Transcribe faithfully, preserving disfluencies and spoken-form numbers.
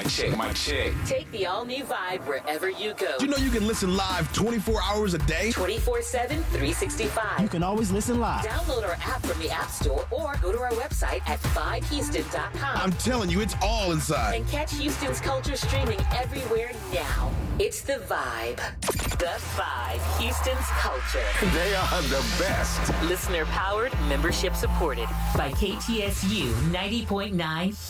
check, mic check. Take the all-new Vibe wherever you go. You know you can listen live twenty-four hours a day? twenty-four seven, three sixty-five. You can always listen live. Download our app from the App Store or go to our website at vibe houston dot com. I'm telling you, it's all inside. And catch Houston's culture streaming everywhere now. It's The Vibe. The Vibe. Houston's culture. They are the best. Listener powered, membership supported by K T S U ninety point nine.